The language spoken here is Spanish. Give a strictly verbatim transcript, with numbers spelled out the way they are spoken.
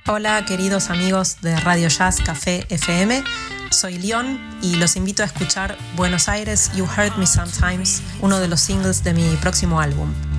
Hola queridos amigos de Radio Jazz Café F M, soy Leon y los invito a escuchar Buenos Aires You Hurt Me Sometimes, uno de los singles de mi próximo álbum.